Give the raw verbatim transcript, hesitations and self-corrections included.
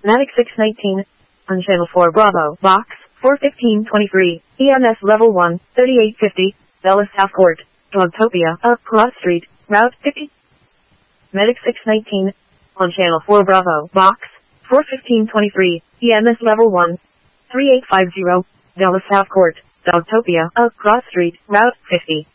Matic six nineteen. On Channel four Bravo, Box, four fifteen twenty-three, E M S Level one, thirty-eight fifty, Dulles South Court, Dogtopia, up Cross Street, Route fifty. Medic six nineteen. On Channel four Bravo, Box, four fifteen twenty-three, E M S Level one, thirty-eight fifty, Dulles South Court, Dogtopia, up Cross Street, Route fifty.